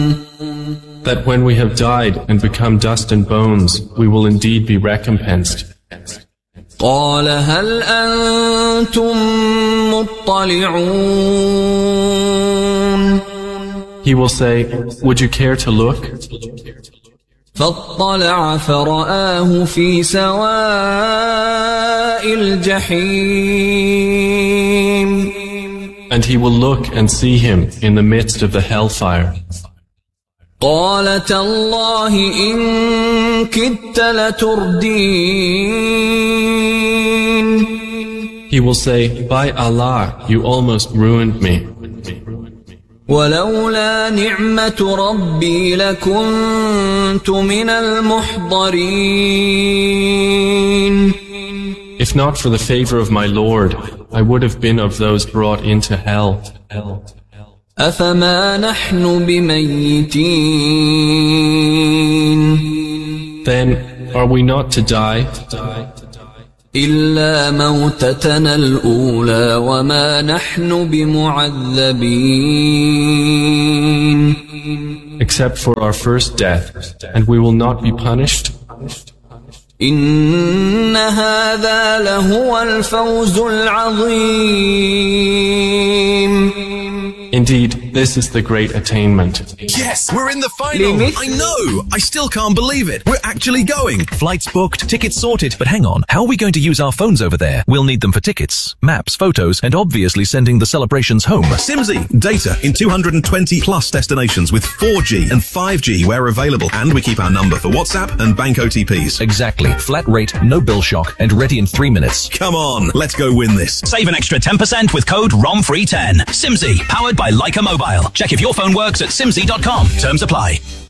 That when we have died and become dust and bones, we will indeed be recompensed. قال هل أنتم مطلعون He will say, would you care to look? فاطلع فرآه في سواء الجحيم And he will look and see him in the midst of the hellfire. قال تالله إن كدت لتردين He will say, by Allah, you almost ruined me. ولولا نعمة ربي لكنت من المحضرين If not for the favor of my Lord, I would have been of those brought into hell. أفما نحن بميتين Then, are we not to die? إلا موتتنا الأولى وما نحن بمعذبين Except for our first death, and we will not be punished? إن هذا لهو الفوز العظيم Indeed, this is the great attainment. Yes, we're in the final. I know. I still can't believe it. We're actually going. Flights booked, tickets sorted. But hang on, how are we going to use our phones over there? We'll need them for tickets, maps, photos, and obviously sending the celebrations home. Simsy, data in 220 plus destinations with 4G and 5G where available. And we keep our number for WhatsApp and bank OTPs. Exactly. Flat rate, no bill shock, and ready in 3 minutes. Come on, let's go win this. Save an extra 10% with code ROMFREE10. Simsy, powered by Leica Mobile. Check if your phone works at simsy.com. Terms apply.